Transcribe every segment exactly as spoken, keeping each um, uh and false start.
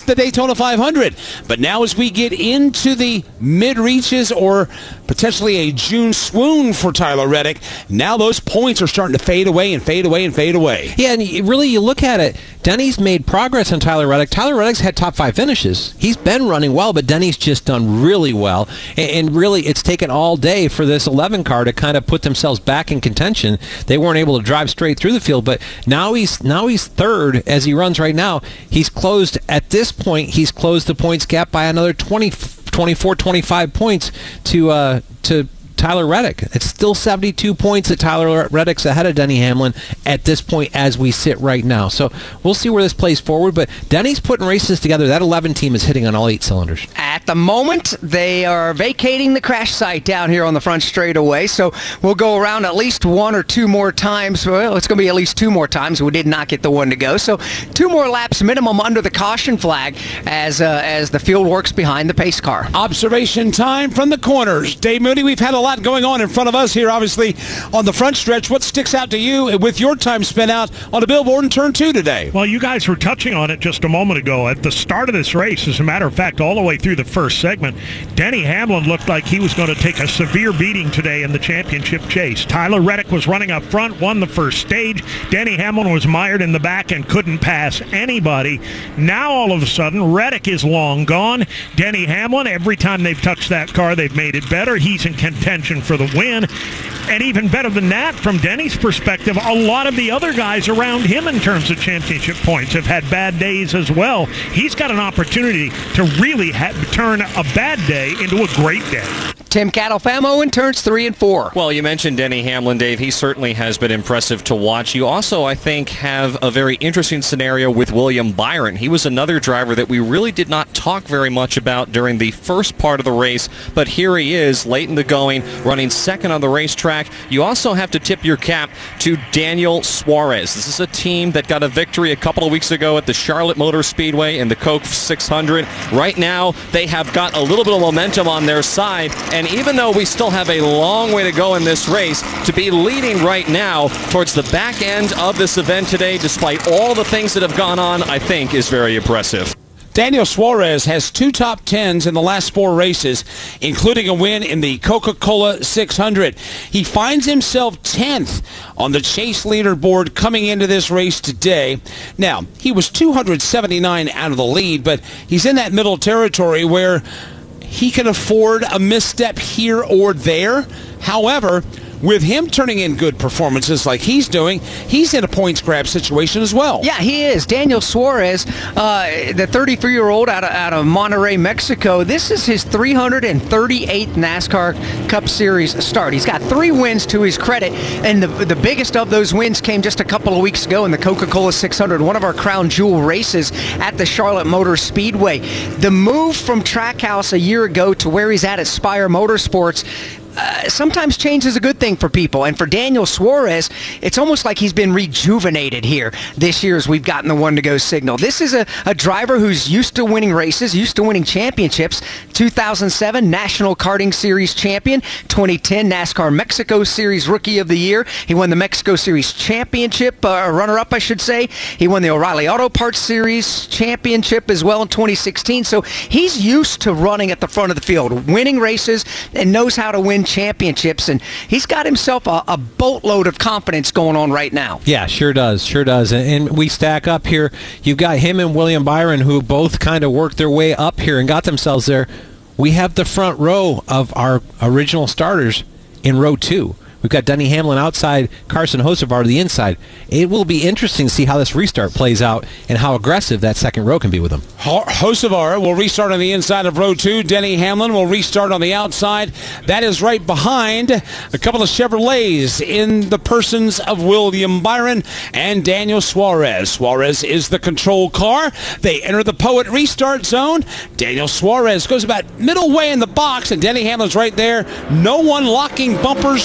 the Daytona five hundred. But now as we get into the mid-reaches or potentially a June swoon for Tyler Reddick, now those points are starting to fade away and fade away and fade away. Yeah, and you, really you look at it, Denny's made progress on Tyler Reddick. Tyler Reddick's had top five finishes. He's been running well, but Denny's just done really well. And, and really it's taken all day for this eleven car to kind of put themselves back in contention. They weren't able to drive straight through the field, but now he's now he's third as he runs right now. He's closed, at this point, he's closed the points gap by another twenty, twenty-four, twenty-five points to uh, to Tyler Reddick. It's still seventy-two points that Tyler Reddick's ahead of Denny Hamlin at this point as we sit right now. So we'll see where this plays forward, but Denny's putting races together. That eleven team is hitting on all eight cylinders. At the moment, they are vacating the crash site down here on the front straightaway, so we'll go around at least one or two more times. Well, it's going to be at least two more times. We did not get the one to go, so two more laps minimum under the caution flag as uh, as the field works behind the pace car. Observation time from the corners. Dave Moody, we've had a lot going on in front of us here, obviously, on the front stretch. What sticks out to you with your time spent out on the billboard in turn two today? Well, you guys were touching on it just a moment ago. At the start of this race, as a matter of fact, all the way through the first segment, Denny Hamlin looked like he was going to take a severe beating today in the championship chase. Tyler Reddick was running up front, won the first stage. Denny Hamlin was mired in the back and couldn't pass anybody. Now, all of a sudden, Reddick is long gone. Denny Hamlin, every time they've touched that car, they've made it better. He's in contention for the win. And even better than that, from Denny's perspective, a lot of the other guys around him in terms of championship points have had bad days as well. He's got an opportunity to really ha- turn a bad day into a great day. Tim Catalfamo in turns three and four. Well, you mentioned Denny Hamlin, Dave. He certainly has been impressive to watch. You also, I think, have a very interesting scenario with William Byron. He was another driver that we really did not talk very much about during the first part of the race, but here he is, late in the going, running second on the racetrack. You also have to tip your cap to Daniel Suarez. This is a team that got a victory a couple of weeks ago at the Charlotte Motor Speedway in the Coke six hundred. Right now, they have got a little bit of momentum on their side, and even though we still have a long way to go in this race, to be leading right now towards the back end of this event today, despite all the things that have gone on, I think is very impressive. Daniel Suarez has two top tens in the last four races, including a win in the Coca-Cola six hundred. He finds himself tenth on the chase leaderboard coming into this race today. Now, he was two hundred seventy-nine out of the lead, but he's in that middle territory where he can afford a misstep here or there. However, with him turning in good performances like he's doing, he's in a points grab situation as well. Yeah, he is. Daniel Suarez, uh, the thirty-three-year-old out of, out of Monterrey, Mexico, this is his three hundred thirty-eighth NASCAR Cup Series start. He's got three wins to his credit, and the, the biggest of those wins came just a couple of weeks ago in the Coca-Cola six hundred, one of our crown jewel races at the Charlotte Motor Speedway. The move from Trackhouse a year ago to where he's at at Spire Motorsports Uh, sometimes change is a good thing for people, and for Daniel Suarez, it's almost like he's been rejuvenated here this year as we've gotten the one-to-go signal. This is a, a driver who's used to winning races, used to winning championships. two thousand seven National Karting Series champion, twenty ten NASCAR Mexico Series Rookie of the Year. He won the Mexico Series Championship, uh, runner-up, I should say. He won the O'Reilly Auto Parts Series Championship as well in twenty sixteen, so he's used to running at the front of the field, winning races, and knows how to win championships, and he's got himself a, a boatload of confidence going on right now. Yeah, sure does, sure does. And, and we stack up here. You've got him and William Byron, who both kind of worked their way up here and got themselves there. We have the front row of our original starters in row two. We've got Denny Hamlin outside, Carson Hocevar to the inside. It will be interesting to see how this restart plays out and how aggressive that second row can be with him. Hocevar will restart on the inside of row two. Denny Hamlin will restart on the outside. That is right behind a couple of Chevrolets in the persons of William Byron and Daniel Suarez. Suarez is the control car. They enter the Poet restart zone. Daniel Suarez goes about middle way in the box, and Denny Hamlin's right there. No one locking bumpers, no one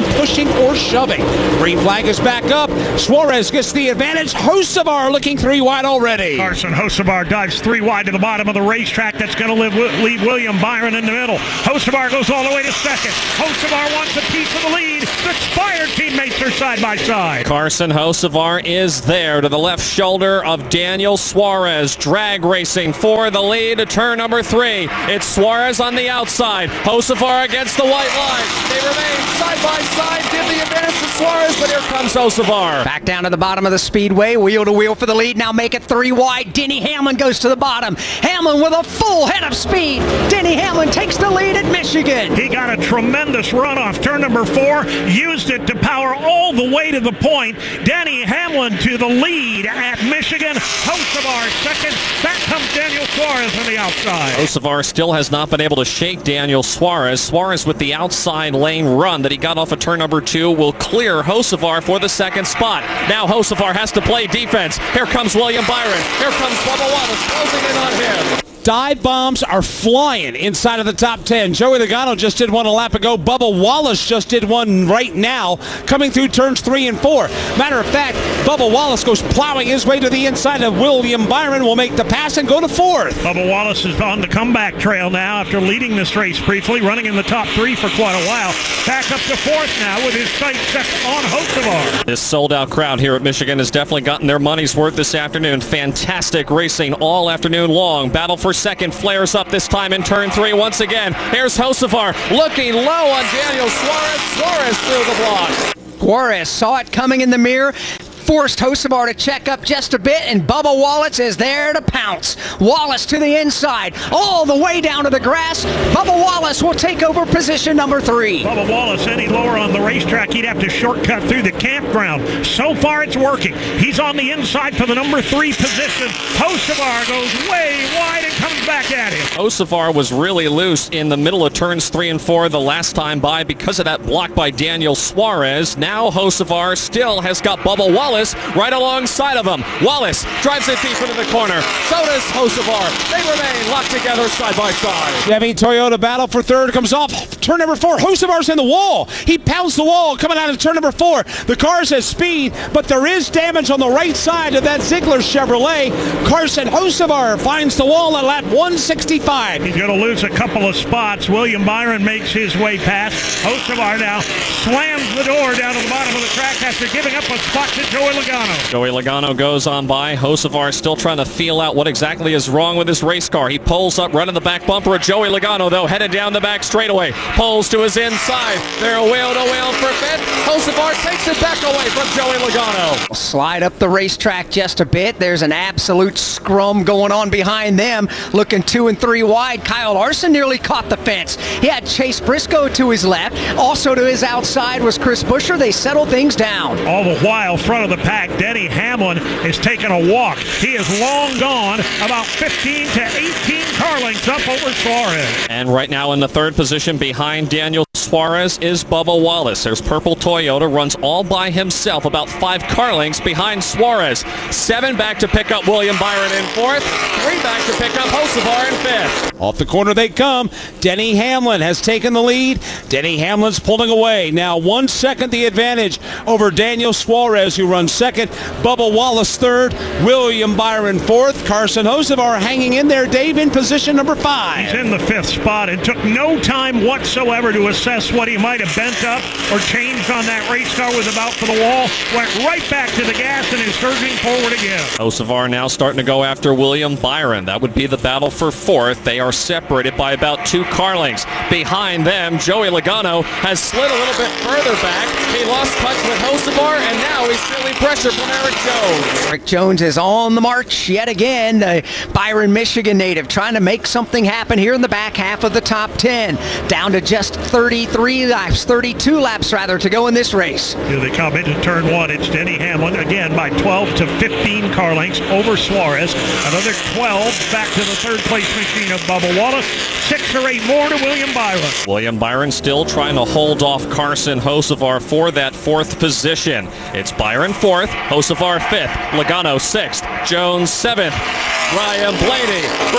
pushing or shoving. Green flag is back up. Suarez gets the advantage. Hocevar looking three wide already. Carson Hocevar dives three wide to the bottom of the racetrack. That's going to leave William Byron in the middle. Hocevar goes all the way to second. Hocevar wants a piece of the lead. The Spire teammates are side by side. Carson Hocevar is there to the left shoulder of Daniel Suarez. Drag racing for the lead to turn number three. It's Suarez on the outside. Hocevar against the white line. They remain side by side. Give the advantage to Suarez, but here comes Hocevar. Back down to the bottom of the speedway. Wheel to wheel for the lead. Now make it three wide. Denny Hamlin goes to the bottom. Hamlin with a full head of speed. Denny Hamlin takes the lead at Michigan. He got a tremendous run off turn number four. Used it to power all the way to the point. Denny Hamlin to the lead at Michigan. Hocevar second. Back comes Daniel Suarez on the outside. Hocevar still has not been able to shake Daniel Suarez. Suarez with the outside lane run that he got off of turn number two will clear Hocevar for the second spot. Now Hocevar has to play defense. Here comes William Byron. Here comes Bubba Wallace closing in on him. Dive bombs are flying inside of the top ten. Joey Logano just did one a lap ago. Bubba Wallace just did one right now, coming through turns three and four. Matter of fact, Bubba Wallace goes plowing his way to the inside of William Byron, will make the pass and go to fourth. Bubba Wallace is on the comeback trail now after leading this race briefly, running in the top three for quite a while. Back up to fourth now with his sights set on Hocevar. This sold-out crowd here at Michigan has definitely gotten their money's worth this afternoon. Fantastic racing all afternoon long. Battle for second flares up this time in turn three once again. Here's Hocevar looking low on Daniel Suarez. Suarez through the blocks. Suarez saw it coming in the mirror, forced Hocevar to check up just a bit, and Bubba Wallace is there to pounce. Wallace to the inside, all the way down to the grass. Bubba Wallace will take over position number three. Bubba Wallace, any lower on the racetrack, he'd have to shortcut through the campground. So far, it's working. He's on the inside for the number three position. Hocevar goes way wide and comes back at him. Hocevar was really loose in the middle of turns three and four the last time by because of that block by Daniel Suarez. Now Hocevar still has got Bubba Wallace right alongside of him. Wallace drives it deep into the corner. So does Hocevar. They remain locked together side by side. Chevy Toyota battle for third comes off turn number four. Hocevar's in the wall. He pounds the wall coming out of turn number four. The car says speed, but there is damage on the right side of that Ziegler Chevrolet. Carson Hocevar finds the wall at lap one sixty-five. He's going to lose a couple of spots. William Byron makes his way past. Hocevar now slams the door down to the bottom of the track after giving up a spot to Joey Logano. Joey Logano goes on by. Hocevar still trying to feel out what exactly is wrong with his race car. He pulls up right in the back bumper of Joey Logano, though, headed down the back straightaway. Pulls to his inside. They're wheel to wheel for fifth. Hocevar takes it back away from Joey Logano. Slide up the racetrack just a bit. There's an absolute scrum going on behind them. Looking two and three wide. Kyle Larson nearly caught the fence. He had Chase Briscoe to his left. Also to his outside was Chris Buescher. They settled things down. All the while, front of the pack, Denny Hamlin is taking a walk. He is long gone, about fifteen to eighteen car lengths up over Suarez. And right now in the third position behind Daniel Suarez is Bubba Wallace. There's Purple Toyota, runs all by himself, about five car lengths behind Suarez. Seven back to pick up William Byron in fourth. Three back to pick up Hocevar in fifth. Off the corner they come. Denny Hamlin has taken the lead. Denny Hamlin's pulling away. Now one second the advantage over Daniel Suarez, who runs second. Bubba Wallace third. William Byron fourth. Carson Hocevar hanging in there. Dave in position number five. He's in the fifth spot and took no time whatsoever to assess what he might have bent up or changed on that race car, was about for the wall. Went right back to the gas and is surging forward again. Hocevar now starting to go after William Byron. That would be the battle for fourth. They are separated by about two car lengths. Behind them, Joey Logano has slid a little bit further back. He lost touch with Hocevar, and now he's feeling pressure from Eric Jones. Eric Jones is on the march yet again. Uh, Byron, Michigan native, trying to make something happen here in the back half of the top ten. Down to just thirty-three laps, thirty-two laps rather, to go in this race. Here they come into turn one. It's Denny Hamlin again by twelve to fifteen car lengths over Suarez. Another twelve back to the third place machine of Bubba Wallace. Six or eight more to William Byron. William Byron still trying to hold off Carson Hocevar for that fourth position. It's Byron fourth, Hocevar fifth, Logano sixth, Jones seventh, Ryan Blaney,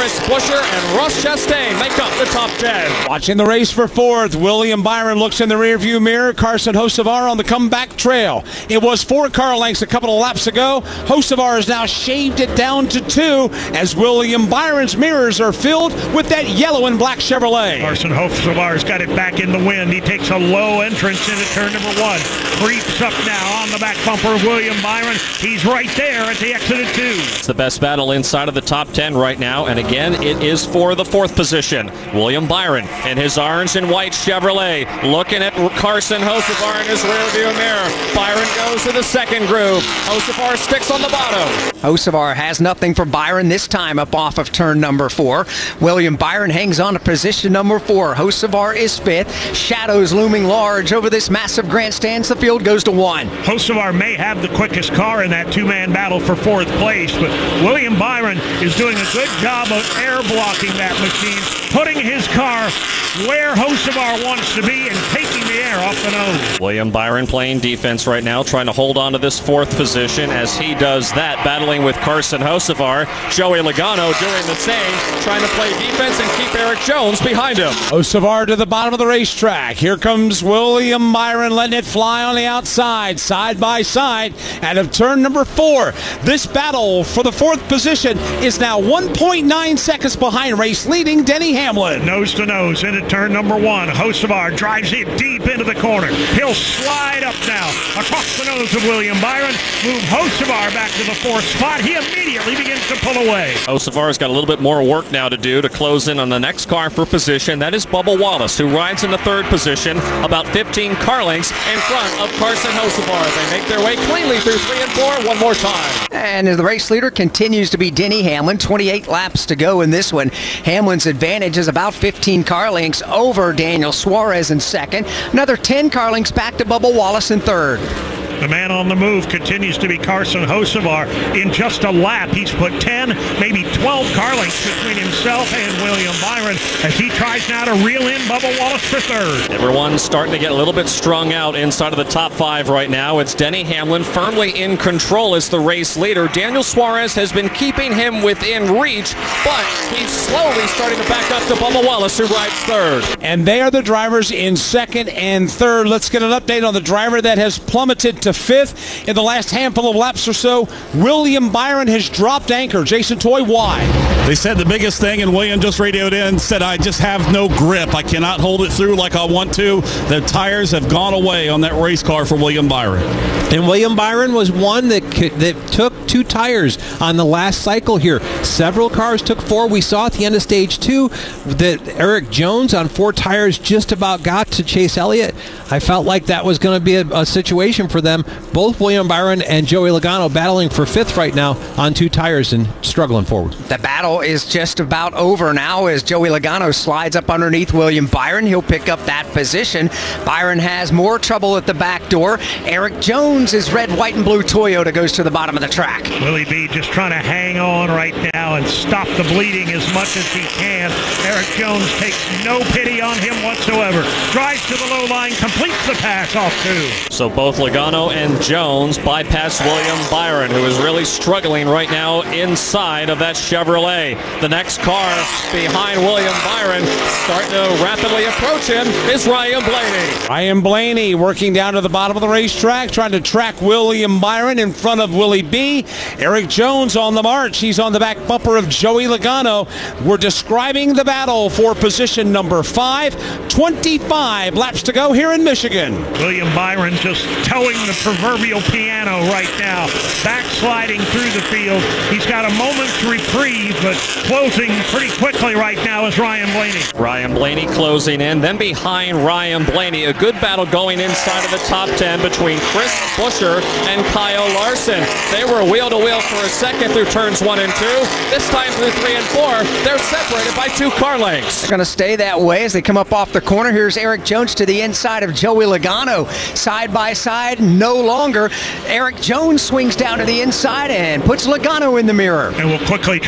Chris Buescher and Ross Chastain make up the top ten. Watching the race for fourth, William Byron looks in the rearview mirror. Carson Hocevar on the comeback trail. It was four car lengths a couple of laps ago. Hocevar has now shaved it down to two as William Byron's mirrors are filled with that yellow and black Chevrolet. Carson Hocevar's got it back in the wind. He takes a low entrance into turn number one. Creeps up now on the back bumper of William Byron. He's right there at the exit of two. It's the best battle inside of the top ten right now, and again, it is for the fourth position. William Byron in his orange and white Chevrolet, looking at Carson Hocevar in his rearview mirror. Byron goes to the second groove. Hocevar sticks on the bottom. Hocevar has nothing for Byron this time up off of turn number four. William Byron hangs on to position number four. Hocevar is fifth. Shadows looming large over this massive grandstands. The field goes to one. Hocevar may have the quickest car in that two-man battle for fourth place, but William Byron is doing a good job of air blocking that machine, putting his car where Hocevar wants to be and taking the air off the nose. William Byron playing defense right now, trying to hold on to this fourth position. As he does that, battling with Carson Hocevar. Joey Logano doing the same, trying to play defense and keep Eric Jones behind him. Hocevar to the bottom of the racetrack. Here comes William Byron letting it fly on the outside, side by side, out of turn number four. This battle for the fourth position is now one point nine seconds behind race leading Denny Hamlin. Nose to nose into turn number one. Hocevar drives it deep into the corner. He'll slide up now across the nose of William Byron, move Hocevar back to the fourth spot. He immediately begins to pull away. Hocevar's got a little bit more work now to do to close in on the next car for position. That is Bubba Wallace, who rides in the third position, about fifteen car lengths in front of Carson Hocevar. They make their way cleanly through three and four one more time. And the race leader continues to be Denny Hamlin. twenty-eight laps to go in this one. Hamlin's advantage is about fifteen car lengths over Daniel Suarez in second. Another ten car lengths back to Bubba Wallace in third. The man on the move continues to be Carson Hocevar. In just a lap, he's put ten, maybe twelve car lengths between himself and William Byron as he tries now to reel in Bubba Wallace for third. Everyone's starting to get a little bit strung out inside of the top five right now. It's Denny Hamlin firmly in control as the race leader. Daniel Suarez has been keeping him within reach, but he's slowly starting to back up to Bubba Wallace, who rides third. And they are the drivers in second and third. Let's get an update on the driver that has plummeted to fifth in the last handful of laps or so. William Byron has dropped anchor. Jason Toy, why? They said the biggest thing, and William just radioed in, said, I just have no grip. I cannot hold it through like I want to. The tires have gone away on that race car for William Byron. And William Byron was one that could, that took two tires on the last cycle here. Several cars took four. We saw at the end of stage two that Eric Jones on four tires just about got to Chase Elliott. I felt like that was going to be a, a situation for them. Both William Byron and Joey Logano battling for fifth right now on two tires and struggling forward. The battle is just about over now as Joey Logano slides up underneath William Byron. He'll pick up that position. Byron has more trouble at the back door. Eric Jones' is red, white, and blue Toyota goes to the bottom of the track. Willie B just trying to hang on right now and stop the bleeding as much as he can. Eric Jones takes no pity on him whatsoever. Drives to the low line, completes the pass off two. So both Logano and Jones bypass William Byron, who is really struggling right now inside of that Chevrolet. The next car behind William Byron, starting to rapidly approach him, is Ryan Blaney. Ryan Blaney working down to the bottom of the racetrack, trying to track William Byron in front of Willie B. Eric Jones on the march. He's on the back bumper of Joey Logano. We're describing the battle for position number five. twenty-five laps to go here in Michigan. William Byron just towing the proverbial piano right now, backsliding through the field. He's got a moment's reprieve, but closing pretty quickly right now is Ryan Blaney. Ryan Blaney closing in, then behind Ryan Blaney, a good battle going inside of the top ten between Chris Buescher and Kyle Larson. They were wheel to wheel for a second through turns one and two. This time through three and four, they're separated by two car lengths. They're going to stay that way as they come up off the corner. Here's Eric Jones to the inside of Joey Logano. Side by side, no longer. Eric Jones swings down to the inside and puts Logano in the mirror. And will quickly try and pull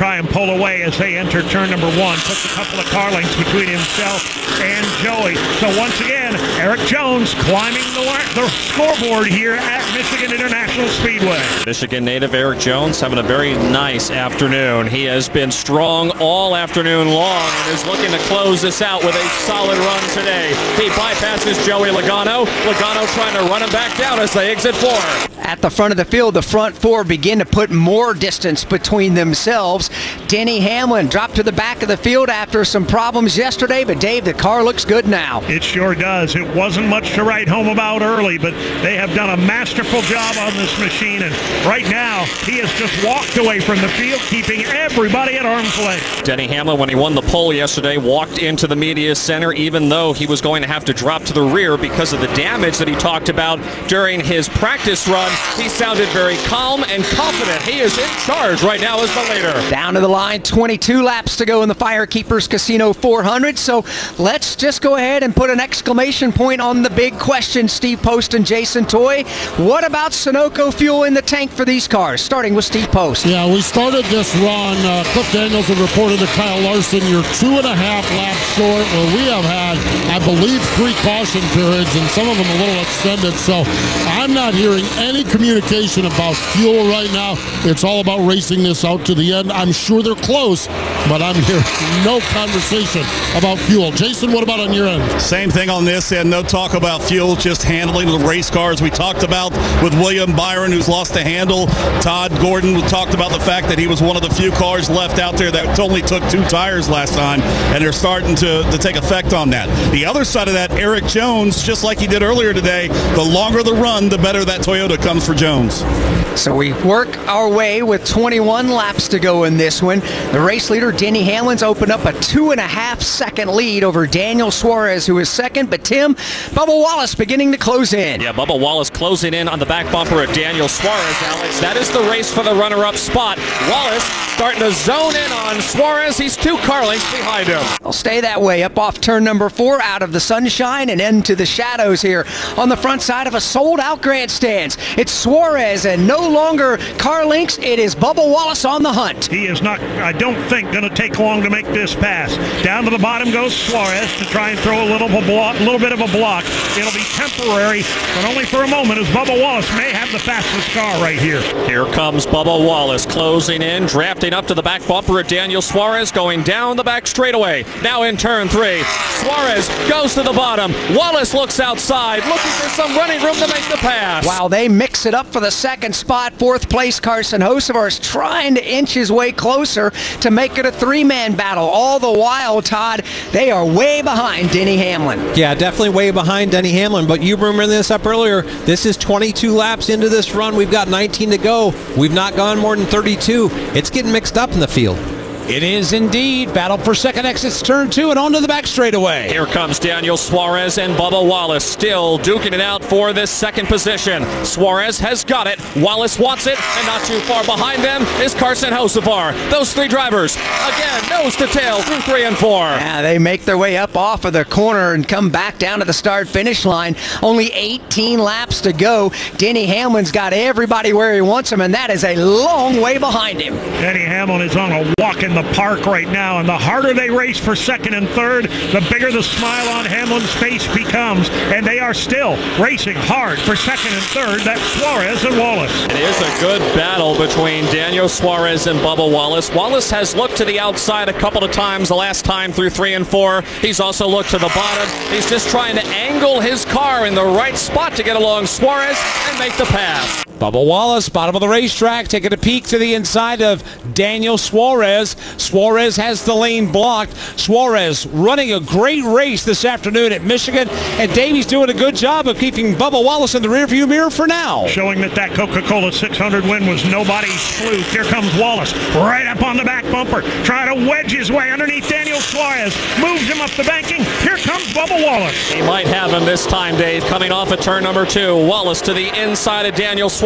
pull away as they enter turn number one. Puts a couple of car lengths between himself and Joey. So once again, Eric Jones climbing the, the scoreboard here at Michigan International Speedway. Michigan native Eric Jones having a very nice afternoon. He has been strong all afternoon long and is looking to close this out with a solid run today. He bypasses Joey Logano. Logano trying to run him back down as they exit four. At the front of the field, the front four begin to put more distance between themselves. Denny Hamlin dropped to the back of the field after some problems yesterday, but Dave, the car looks good now. It sure does. It wasn't much to write home about early, but they have done a masterful job on this machine, and right now he has just walked away from the field, keeping everybody at arm's length. Denny Hamlin, when he won the pole yesterday, walked into the media center, even though he was going to have to drop to the rear because of the damage that he talked about during his practice run. He sounded very calm and confident. He is in charge right now as the leader. Down to the line, twenty-two laps to go in the Firekeepers Casino four hundred. So let's just go ahead and put an exclamation point on the big question, Steve Post and Jason Toy. What about Sunoco fuel in the tank for these cars? Starting with Steve Post. Yeah, we started this run. Uh, Cliff Daniels had reported to Kyle Larson, you're two and a half laps short, where we have had, I believe, three caution periods, and some of them a little extended. So I'm not hearing any communication about fuel right now. It's all about racing this out to the end. I'm sure they're close, but I'm hearing no conversation about fuel. Jason, what about on your end? Same thing on this end. No talk about fuel, just handling the race cars. We talked about with William Byron, who's lost the handle. Todd Gordon talked about the fact that he was one of the few cars left out there that only took two tires last time, and they're starting to, to take effect on that. The other side of that, Eric Jones, just like he did earlier today, the longer the run, the better that Toyota comes for Jones. So we work our way with twenty-one laps to go in this one. The race leader, Denny Hamlin's opened up a two and a half second lead over Daniel Suarez, who is second. But Tim, Bubba Wallace beginning to close in. Yeah, Bubba Wallace closing in on the back bumper of Daniel Suarez, Alex. That is the race for the runner-up spot. Wallace starting to zone in on Suarez. He's two car lengths behind him. I'll stay that way up off turn number four, out of the sunshine and into the shadows here on the front side of a sold-out grandstands. It's Suarez and no longer car links. It is Bubba Wallace on the hunt. He is not, I don't think, going to take long to make this pass. Down to the bottom goes Suarez to try and throw a little, block, little bit of a block. It'll be temporary, but only for a moment, as Bubba Wallace may have the fastest car right here. Here comes Bubba Wallace closing in, drafting up to the back bumper of Daniel Suarez, going down the back straightaway. Now in turn three, Suarez goes to the bottom. Wallace looks outside, looking for some running room to make the pass. Wow, they mix it up for the second spot. Fourth place, Carson Hocevar is trying to inch his way closer to make it a three-man battle. All the while, Todd, they are way behind Denny Hamlin. Yeah, definitely way behind Denny Hamlin, but you remember this up earlier. This is twenty-two laps into this run. We've got nineteen to go. We've not gone more than thirty-two. It's getting mixed up in the field. It is indeed. Battle for second exits, turn two, and onto the back straightaway. Here comes Daniel Suarez and Bubba Wallace still duking it out for this second position. Suarez has got it. Wallace wants it, and not too far behind them is Carson Hocevar. Those three drivers, again, nose to tail through three and four. Yeah, they make their way up off of the corner and come back down to the start-finish line. Only eighteen laps to go. Denny Hamlin's got everybody where he wants them, and that is a long way behind him. Denny Hamlin is on a walk in the park right now, and the harder they race for second and third, the bigger the smile on Hamlin's face becomes, and they are still racing hard for second and third. That's Suarez and Wallace. It is a good battle between Daniel Suarez and Bubba Wallace. Wallace has looked to the outside a couple of times the last time through three and four. He's also looked to the bottom. He's just trying to angle his car in the right spot to get along Suarez and make the pass. Bubba Wallace, bottom of the racetrack, taking a peek to the inside of Daniel Suarez. Suarez has the lane blocked. Suarez running a great race this afternoon at Michigan, and Davies doing a good job of keeping Bubba Wallace in the rearview mirror for now. Showing that that Coca-Cola six hundred win was nobody's fluke. Here comes Wallace, right up on the back bumper, trying to wedge his way underneath Daniel Suarez. Moves him up the banking. Here comes Bubba Wallace. He might have him this time, Dave, coming off of turn number two. Wallace to the inside of Daniel Suarez.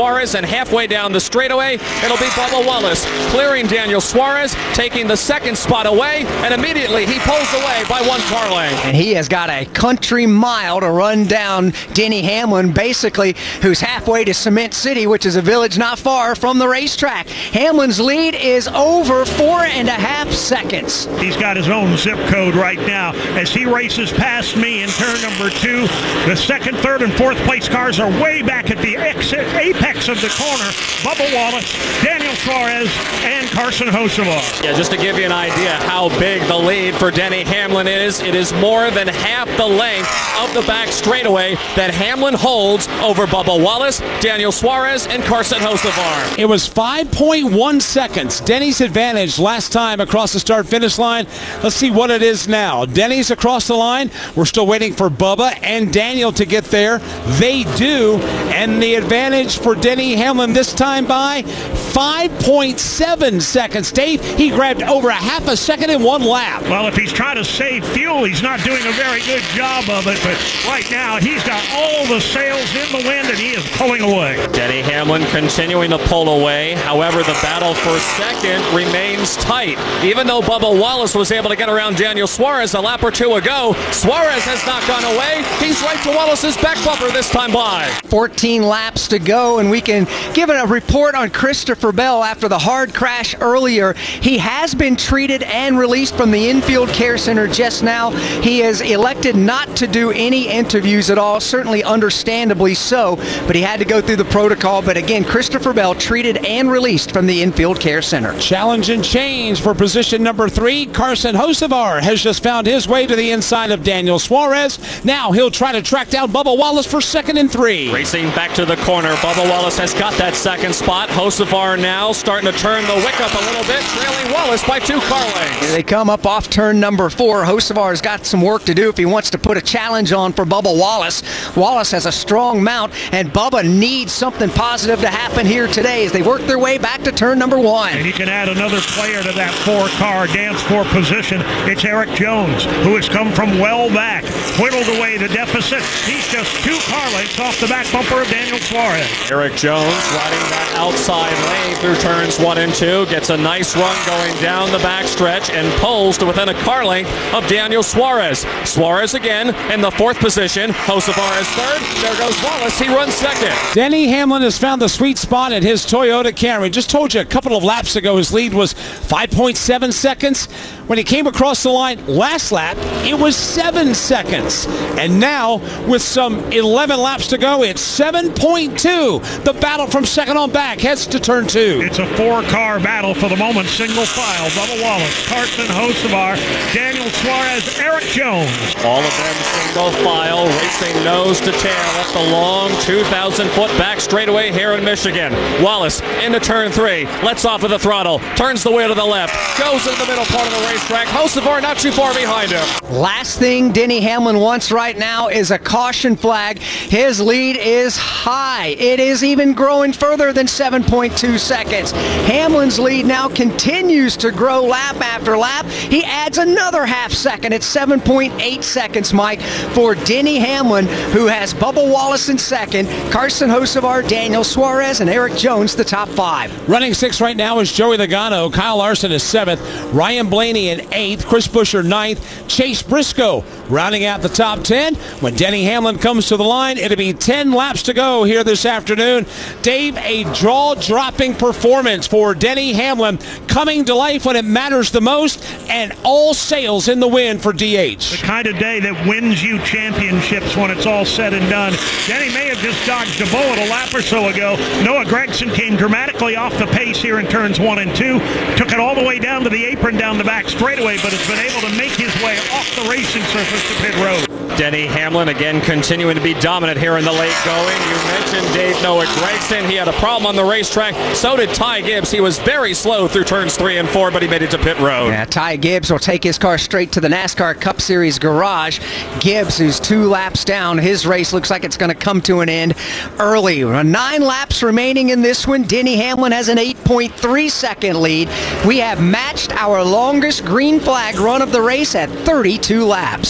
Suarez, and halfway down the straightaway, it'll be Bubba Wallace clearing Daniel Suarez, taking the second spot away, and immediately he pulls away by one car length. And he has got a country mile to run down Denny Hamlin, basically, who's halfway to Cement City, which is a village not far from the racetrack. Hamlin's lead is over four and a half seconds. He's got his own zip code right now as he races past me in turn number two. The second, third, and fourth place cars are way back at the exit, apex of the corner. Bubba Wallace, Daniel Suarez, and Carson Hocevar. Yeah, just to give you an idea how big the lead for Denny Hamlin is, it is more than half the length of the back straightaway that Hamlin holds over Bubba Wallace, Daniel Suarez, and Carson Hocevar. It was five point one seconds. Denny's advantage last time across the start-finish line. Let's see what it is now. Denny's across the line. We're still waiting for Bubba and Daniel to get there. They do, and the advantage for Denny Hamlin this time by five point seven seconds. Dave, he grabbed over a half a second in one lap. Well, if he's trying to save fuel, he's not doing a very good job of it, but right now he's got all the sails in the wind and he is pulling away. Denny Hamlin continuing to pull away. However, the battle for second remains tight. Even though Bubba Wallace was able to get around Daniel Suarez a lap or two ago, Suarez has not gone away. He's right to Wallace's back bumper this time by. fourteen laps to go, and we can give a report on Christopher Bell after the hard crash earlier. He has been treated and released from the infield care center just now. He has elected not to do any interviews at all, certainly understandably so, but he had to go through the protocol. But again, Christopher Bell treated and released from the infield care center. Challenge and change for position number three. Carson Hocevar has just found his way to the inside of Daniel Suarez. Now he'll try to track down Bubba Wallace for second and three. Racing back to the corner. Bubba Wallace has got that second spot. Hocevar now starting to turn the wick up a little bit, trailing Wallace by two car lengths. Here they come up off turn number four. Hocevar's got some work to do if he wants to put a challenge on for Bubba Wallace. Wallace has a strong mount, and Bubba needs something positive to happen here today as they work their way back to turn number one. And you can add another player to that four-car dance floor position. It's Eric Jones, who has come from well back, whittled away the deficit. He's just two car lengths off the back bumper of Daniel Suarez. Eric Jones riding that outside lane through turns one and two, gets a nice run going down the backstretch and pulls to within a car length of Daniel Suarez. Suarez again in the fourth position. Hocevar is third. There goes Wallace. He runs second. Denny Hamlin has found the sweet spot at his Toyota Camry. Just told you a couple of laps ago his lead was five point seven seconds. When he came across the line last lap, it was seven seconds. And now, with some eleven laps to go, it's seven point two. The battle from second on back heads to turn two. It's a four-car battle for the moment, single file. Bubba Wallace, Carson Hocevar, Daniel Suarez, Eric Jones. All of them single file, racing nose to tail up the long two thousand foot back straightaway here in Michigan. Wallace into turn three, lets off of the throttle, turns the wheel to the left, goes into the middle part of the racetrack. Hocevar not too far behind him. Last thing Denny Hamlin wants right now is a caution flag. His lead is high. It is even growing further than seven point two seconds. Hamlin's lead now continues to grow lap after lap. He adds another half second. It's seven point eight seconds, Mike, for Denny Hamlin, who has Bubba Wallace in second, Carson Hocevar, Daniel Suarez, and Eric Jones, the top five. Running six right now is Joey Logano. Kyle Larson is seventh. Ryan Blaney in eighth. Chris Buescher ninth. Chase Briscoe rounding out the top ten. When Denny Hamlin comes to the line, it'll be ten laps to go here this afternoon. Dave, a jaw-dropping performance for Denny Hamlin, coming to life when it matters the most, and all sails in the wind for D H. The kind of day that wins you championships when it's all said and done. Denny may have just dodged a bullet a lap or so ago. Noah Gragson came dramatically off the pace here in turns one and two. Took it all the way down to the apron down the back straightaway, but has been able to make his way off the racing surface to pit road. Denny Hamlin again continuing to be dominant here in the late going. You mentioned Dave Noah Gragson. He had a problem on the racetrack. So did Ty Gibbs. He was very slow through turns three and four, but he made it to pit road. Yeah, Ty Gibbs will take his car straight to the NASCAR Cup Series garage. Gibbs, who's two laps down, his race looks like it's going to come to an end early. Nine laps remaining in this one. Denny Hamlin has an eight point three second lead. We have matched our longest green flag run of the race at thirty-two laps.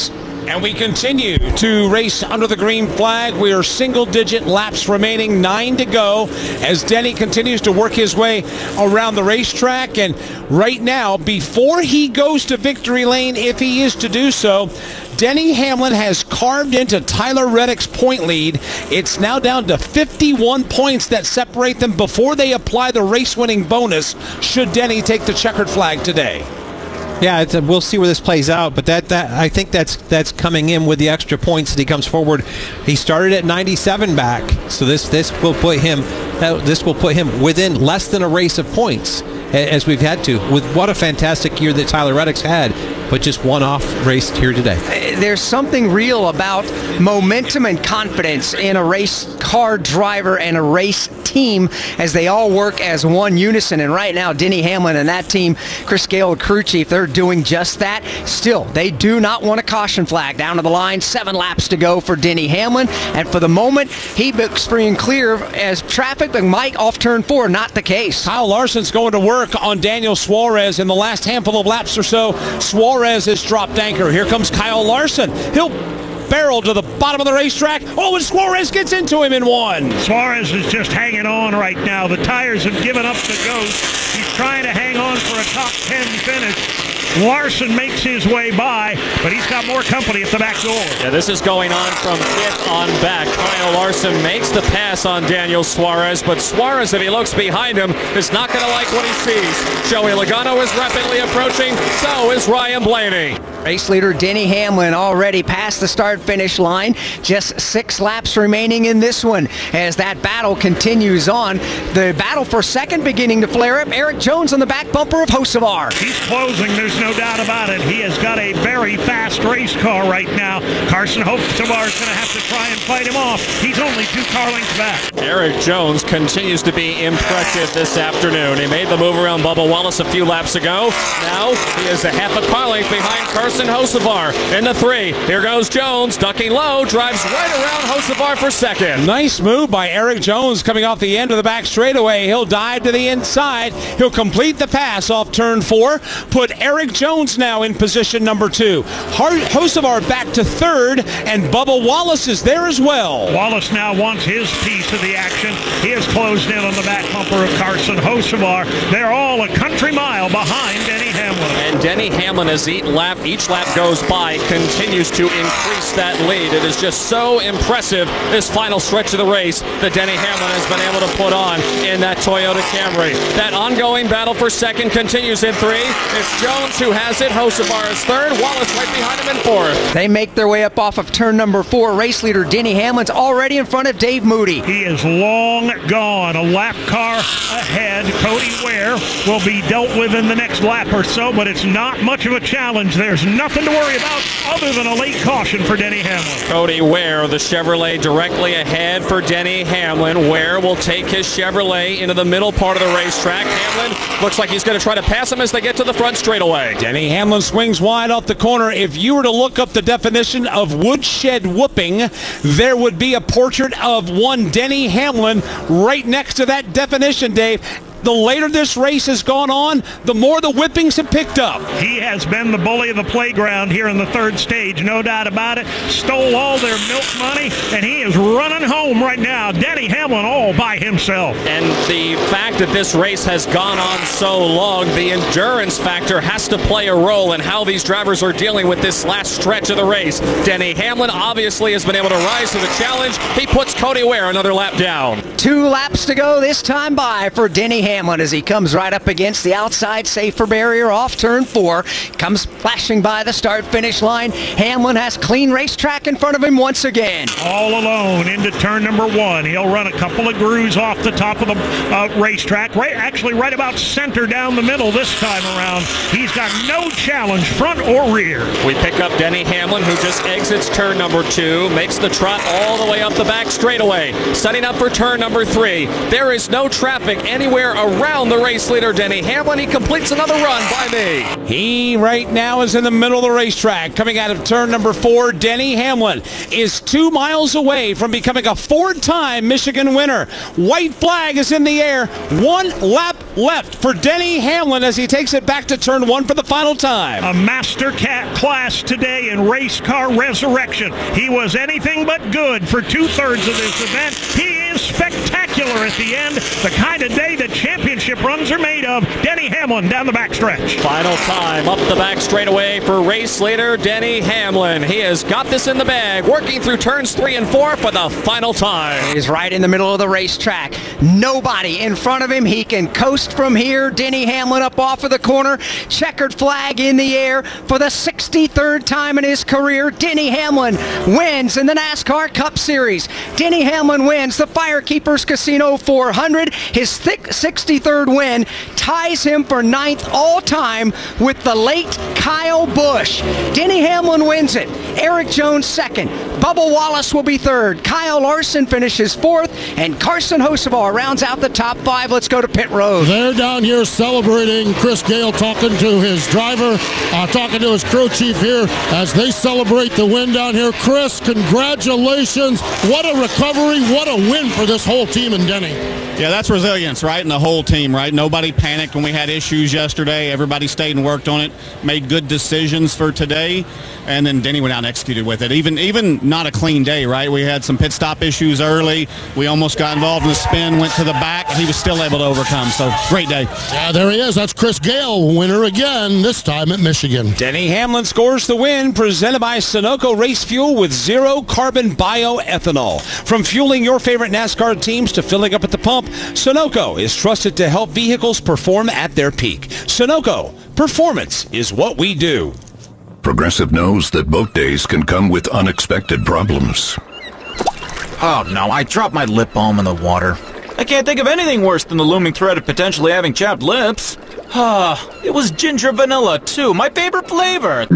And we continue to race under the green flag. We are single-digit laps remaining, nine to go, as Denny continues to work his way around the racetrack. And right now, before he goes to victory lane, if he is to do so, Denny Hamlin has carved into Tyler Reddick's point lead. It's now down to fifty-one points that separate them before they apply the race-winning bonus should Denny take the checkered flag today. Yeah, it's a, we'll see where this plays out, but that, that I think that's that's coming in with the extra points that he comes forward. He started at ninety-seven back, so this this will put him uh, this will put him within less than a race of points, as we've had to. With what a fantastic year that Tyler Reddick's had, but just one off race here today. There's something real about momentum and confidence in a race car driver and a race team as they all work as one unison. And right now, Denny Hamlin and that team, Chris Gale, crew chief, they're doing just that. Still, they do not want a caution flag down to the line. Seven laps to go for Denny Hamlin. And for the moment, he looks free and clear as traffic, but Mike off turn four, not the case. Kyle Larson's going to work on Daniel Suarez in the last handful of laps or so. Suarez has dropped anchor. Here comes Kyle Larson. He'll barrel to the bottom of the racetrack. Oh, and Suarez gets into him in one. Suarez is just hanging on right now. The tires have given up the ghost. He's trying to hang on for a top ten finish. Larson makes his way by, but he's got more company at the back door. Yeah, this is going on from pit on back. Kyle Larson makes the pass on Daniel Suarez, but Suarez, if he looks behind him, is not going to like what he sees. Joey Logano is rapidly approaching, so is Ryan Blaney. Race leader Denny Hamlin already past the start-finish line. Just six laps remaining in this one as that battle continues on. The battle for second beginning to flare up. Eric Jones on the back bumper of Hocevar. He's closing, there's no doubt about it. He has got a very fast race car right now. Carson Hocevar is going to have to try and fight him off. He's only two car lengths back. Eric Jones continues to be impressive this afternoon. He made the move around Bubba Wallace a few laps ago. Now he is a half a car length behind Carson Hocevar in the three. Here goes Jones, ducking low, drives right around Hocevar for second. Nice move by Eric Jones coming off the end of the back straightaway. He'll dive to the inside. He'll complete the pass off turn four. Put Eric Jones now in position number two. Hocevar back to third, and Bubba Wallace is there as well. Wallace now wants his piece of the action. He has closed in on the back bumper of Carson Hocevar. They're all a country mile behind Denny Hamlin. And Denny Hamlin, as each lap, each lap goes by, continues to increase that lead. It is just so impressive, this final stretch of the race, that Denny Hamlin has been able to put on in that Toyota Camry. That ongoing battle for second continues in three. It's Jones who has it. Hocevar is third. Wallace right behind him in fourth. They make their way up off of turn number four. Race leader Denny Hamlin's already in front of Dave Moody. He is long gone. A lap car ahead. Cody Ware will be dealt with in the next lap or so, but it's not much of a challenge. There's nothing to worry about other than a late caution for Denny Hamlin. Cody Ware, the Chevrolet, directly ahead for Denny Hamlin. Ware will take his Chevrolet into the middle part of the racetrack. Hamlin looks like he's going to try to pass him as they get to the front straightaway. Denny Hamlin swings wide off the corner. If you were to look up the definition of woodshed whooping, there would be a portrait of one Denny Hamlin right next to that definition, Dave. The later this race has gone on, the more the whippings have picked up. He has been the bully of the playground here in the third stage, no doubt about it. Stole all their milk money, and he is running home right now. Denny Hamlin all by himself. And the fact that this race has gone on so long, the endurance factor has to play a role in how these drivers are dealing with this last stretch of the race. Denny Hamlin obviously has been able to rise to the challenge. He puts Cody Ware another lap down. Two laps to go this time by for Denny Hamlin. Hamlin as he comes right up against the outside safer barrier off turn four. Comes flashing by the start-finish line. Hamlin has clean racetrack in front of him once again. All alone into turn number one. He'll run a couple of grooves off the top of the uh, racetrack. Right, actually right about center down the middle this time around. He's got no challenge, front or rear. We pick up Denny Hamlin, who just exits turn number two, makes the trot all the way up the back straightaway. Setting up for turn number three. There is no traffic anywhere around the race leader, Denny Hamlin. He completes another run by me. He right now is in the middle of the racetrack. Coming out of turn number four, Denny Hamlin is two miles away from becoming a four-time Michigan winner. White flag is in the air. One lap left for Denny Hamlin as he takes it back to turn one for the final time. A master cat class today in race car resurrection. He was anything but good for two-thirds of this event. He is spectacular at the end. The kind of day that championship runs are made of. Denny Hamlin down the backstretch. Final time up the back straightaway for race leader Denny Hamlin. He has got this in the bag, working through turns three and four for the final time. He's right in the middle of the racetrack. Nobody in front of him. He can coast from here. Denny Hamlin up off of the corner. Checkered flag in the air for the sixty-third time in his career. Denny Hamlin wins in the NASCAR Cup Series. Denny Hamlin wins the Firekeepers Casino four hundred. His thick sixty-third win ties him for ninth all-time with the late Kyle Busch. Denny Hamlin wins it. Eric Jones second. Bubba Wallace will be third. Kyle Larson finishes fourth. And Carson Hocevar rounds out the top five. Let's go to pit road. They're down here celebrating. Chris Gale talking to his driver, uh, talking to his crew chief here as they celebrate the win down here. Chris, congratulations. What a recovery. What a win for this whole team and Denny. Yeah, that's resilience, right? And the whole team, right? Nobody panicked when we had issues yesterday. Everybody stayed and worked on it, made good decisions for today, and then Denny went out and executed with it. Even even not a clean day, right? We had some pit stop issues early. We almost got involved in the spin, went to the back, and he was still able to overcome. So, great day. Yeah, there he is. That's Chris Gale, winner again, this time at Michigan. Denny Hamlin scores the win, presented by Sunoco Race Fuel with zero carbon bioethanol. From fueling your favorite NASCAR teams to filling up at the pump, Sunoco is trusted to help vehicles perform at their peak. Sunoco, performance is what we do. Progressive knows that boat days can come with unexpected problems. Oh no, I dropped my lip balm in the water. I can't think of anything worse than the looming threat of potentially having chapped lips. Ah, it was ginger vanilla too, my favorite flavor.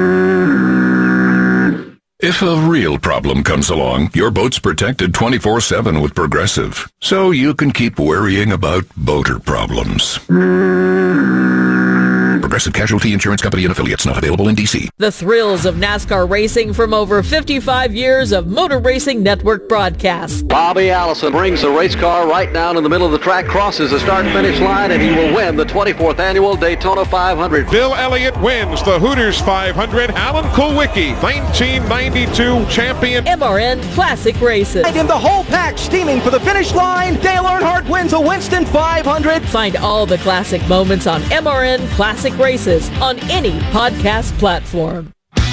If a real problem comes along, your boat's protected twenty-four seven with Progressive, so you can keep worrying about boater problems. Progressive Casualty Insurance Company and affiliates, not available in D C. The thrills of NASCAR racing from over fifty-five years of Motor Racing Network broadcasts. Bobby Allison brings the race car right down in the middle of the track, crosses the start-finish line, and he will win the twenty-fourth annual Daytona five hundred. Bill Elliott wins the Hooters five hundred. Alan Kulwicki, nineteen ninety-two champion. M R N Classic Races. And in the whole pack, steaming for the finish line, Dale Earnhardt wins a Winston five hundred. Find all the classic moments on M R N Classic Races on any podcast platform.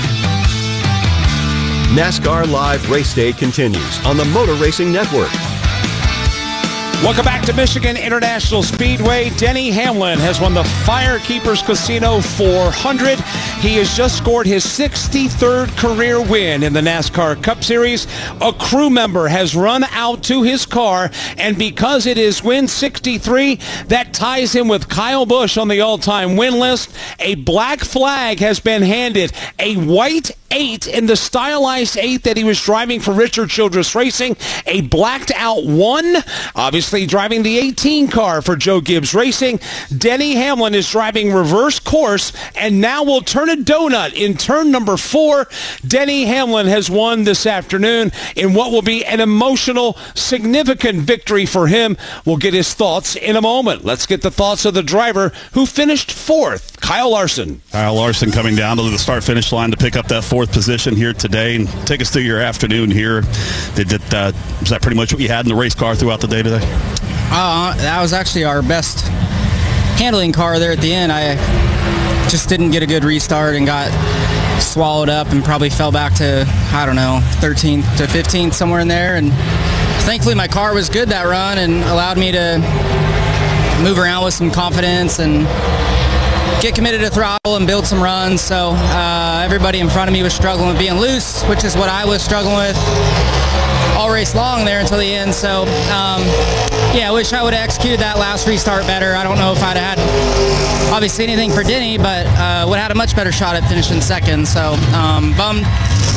NASCAR Live Race Day continues on the Motor Racing Network. Welcome back to Michigan International Speedway. Denny Hamlin has won the Firekeepers Casino four hundred. He has just scored his sixty-third career win in the NASCAR Cup Series. A crew member has run out to his car, and because it is win sixty-three, that ties him with Kyle Busch on the all-time win list. A black flag has been handed, a white eight in the stylized eight that he was driving for Richard Childress Racing, a blacked out one, obviously driving the eighteen car for Joe Gibbs Racing. Denny Hamlin is driving reverse course and now will turn a donut in turn number four. Denny Hamlin has won this afternoon in what will be an emotional, significant victory for him. We'll get his thoughts in a moment. Let's get the thoughts of the driver who finished fourth, Kyle Larson. Kyle Larson coming down to the start-finish line to pick up that fourth position here today. And take us through your afternoon here. Did that, uh, was that pretty much what you had in the race car throughout the day today? Uh, that was actually our best handling car there at the end. I just didn't get a good restart and got swallowed up and probably fell back to, I don't know, thirteenth to fifteenth, somewhere in there. And thankfully my car was good that run and allowed me to move around with some confidence and get committed to throttle and build some runs. So uh, everybody in front of me was struggling with being loose, which is what I was struggling with all race long there until the end. So um, yeah, I wish I would have executed that last restart better. I don't know if I'd have had obviously anything for Denny, but uh, would have had a much better shot at finishing second. So um, bummed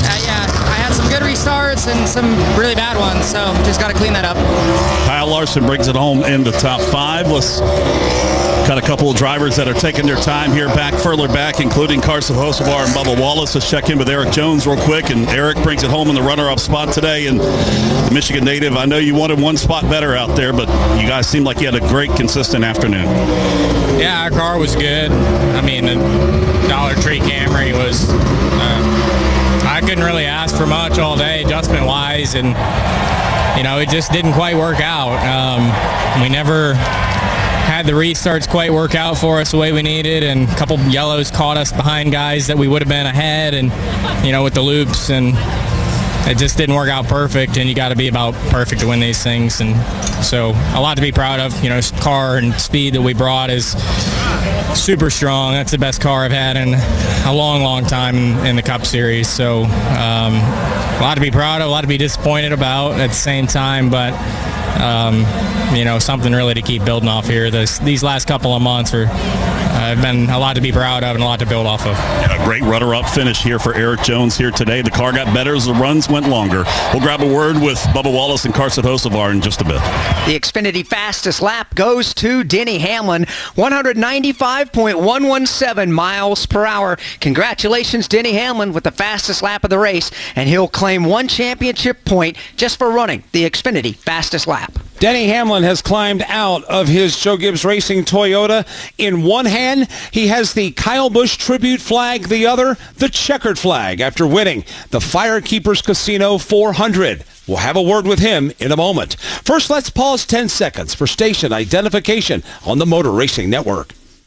uh, yeah, I had some good restarts and some really bad ones, so just got to clean that up. Kyle Larson brings it home in the top five. Let's got a couple of drivers that are taking their time here back further back, including Carson Hocevar and Bubba Wallace. Let's check in with Eric Jones real quick, and Eric brings it home in the runner-up spot today. And the Michigan native, I know you wanted one spot better out there, but you guys seemed like you had a great, consistent afternoon. Yeah, our car was good. I mean, the Dollar Tree Camry was, uh, I couldn't really ask for much all day, adjustment-wise, and, you know, it just didn't quite work out. Um, we never had the restarts quite work out for us the way we needed, and a couple yellows caught us behind guys that we would have been ahead, and, you know, with the loops, and it just didn't work out perfect, and you got to be about perfect to win these things. And so a lot to be proud of. You know, car and speed that we brought is super strong. That's the best car I've had in a long, long time in the Cup Series. So um, a lot to be proud of, a lot to be disappointed about at the same time, but um, you know, something really to keep building off here. This, these last couple of months are have uh, been a lot to be proud of and a lot to build off of. Yeah, a great runner-up finish here for Eric Jones here today. The car got better as the runs went longer. We'll grab a word with Bubba Wallace and Carson Hocevar in just a bit. The Xfinity fastest lap goes to Denny Hamlin, one ninety-five point one one seven miles per hour. Congratulations, Denny Hamlin, with the fastest lap of the race, and he'll claim one championship point just for running the Xfinity fastest lap. Denny Hamlin has climbed out of his Joe Gibbs Racing Toyota. In one hand, he has the Kyle Busch tribute flag, the other, the checkered flag, after winning the Firekeepers Casino four hundred. We'll have a word with him in a moment. First, let's pause ten seconds for station identification on the Motor Racing Network.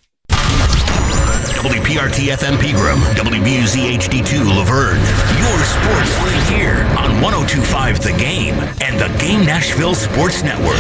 W P R T F M Pegram, W B U Z H D two Laverne. Your sports right here on one oh two point five The Game and the Game Nashville Sports Network.